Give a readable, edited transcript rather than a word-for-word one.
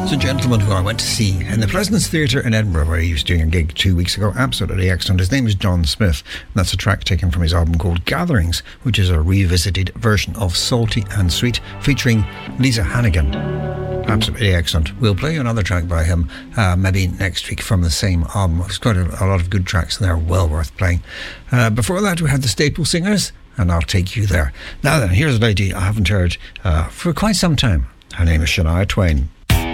It's a gentleman who I went to see in the Pleasance Theatre in Edinburgh, where he was doing a gig 2 weeks ago. Absolutely excellent. His name is John Smith, and that's a track taken from his album called Gatherings, which is a revisited version of Salty and Sweet, featuring Lisa Hannigan. Absolutely excellent. We'll play another track by him maybe next week from the same album. There's quite a lot of good tracks there, well worth playing. Before that, we had the Staple Singers, and I'll take you there. Now then, here's a lady I haven't heard for quite some time. Her name is Shania Twain.